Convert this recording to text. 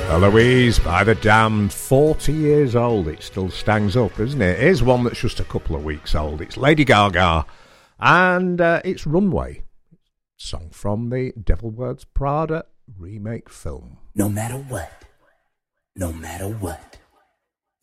Eloise by the Damned, 40 years old. It still stands up, isn't it? Here's one that's just a couple of weeks old. It's Lady Gaga, and it's Runway, song from the Devil Wears Prada remake film. No matter what, no matter what,